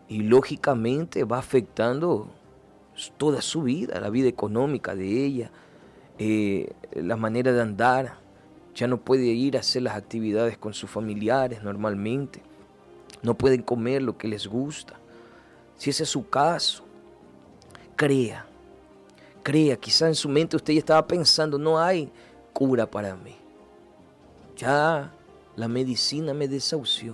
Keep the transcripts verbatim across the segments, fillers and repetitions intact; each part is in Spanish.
y lógicamente va afectando toda su vida, la vida económica de ella, eh, la manera de andar. Ya no puede ir a hacer las actividades con sus familiares normalmente, no pueden comer lo que les gusta. Si ese es su caso, crea, crea, quizá en su mente usted ya estaba pensando, no hay cura para mí, ya la medicina me desahució.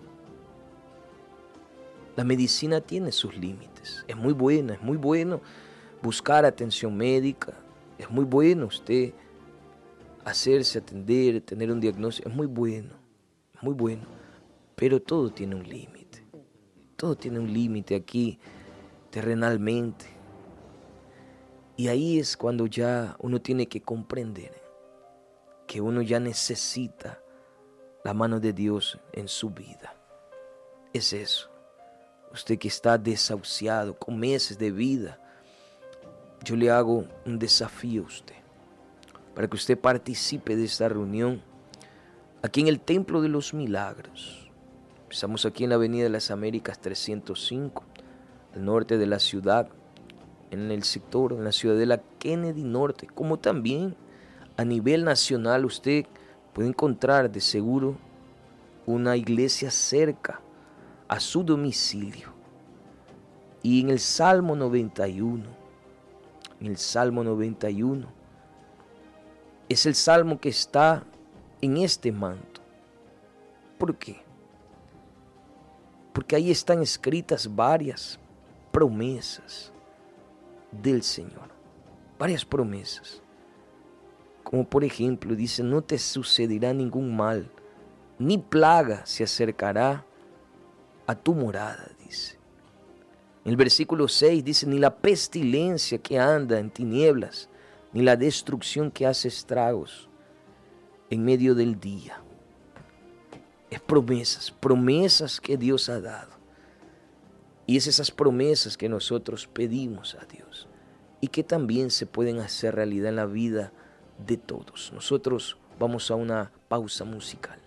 La medicina tiene sus límites, es muy buena, es muy bueno buscar atención médica, es muy bueno usted hacerse atender, tener un diagnóstico, es muy bueno, muy bueno, pero todo tiene un límite, todo tiene un límite aquí terrenalmente. Y ahí es cuando ya uno tiene que comprender que uno ya necesita la mano de Dios en su vida. Es eso. Usted que está desahuciado con meses de vida, yo le hago un desafío a usted para que usted participe de esta reunión aquí en el Templo de los Milagros. Estamos aquí en la Avenida de las Américas trescientos cinco, al norte de la ciudad, en el sector, en la ciudadela Kennedy Norte, como también a nivel nacional usted puede encontrar de seguro una iglesia cerca a su domicilio. Y en el Salmo noventa y uno, en el Salmo noventa y uno, es el salmo que está en este manto. ¿Por qué? Porque ahí están escritas varias promesas del Señor, varias promesas. Como por ejemplo, dice, no te sucederá ningún mal, ni plaga se acercará a tu morada, dice. En el versículo seis dice, ni la pestilencia que anda en tinieblas, ni la destrucción que hace estragos en medio del día. Es promesas, promesas que Dios ha dado. Y es esas promesas que nosotros pedimos a Dios y que también se pueden hacer realidad en la vida de todos. Nosotros vamos a una pausa musical.